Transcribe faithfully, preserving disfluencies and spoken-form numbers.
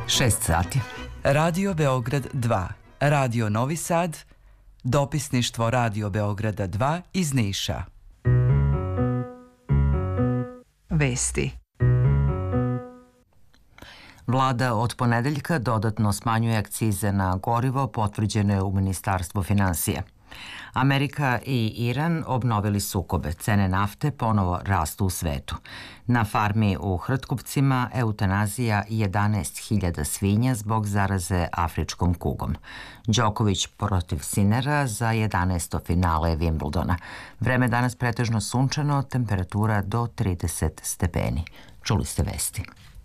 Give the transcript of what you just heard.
šest sati. Radio Beograd dva, Radio Novi Sad, dopisništvo Radio Beograda dva iz Niša. Vesti. Vlada od ponedeljka dodatno smanjuje akcize na gorivo, potvrđeno je u Ministarstvu finansija. Amerika i Iran obnovili sukobe, cene nafte ponovo rastu u svetu. Na farmi u Hrtkupcima eutanazija jedanaest hiljada svinja zbog zaraze afričkom kugom. Đoković protiv Sinera za jedanaesto finale Wimbledona. Vreme danas pretežno sunčano, temperatura do trideset stepeni. Čuli ste vesti.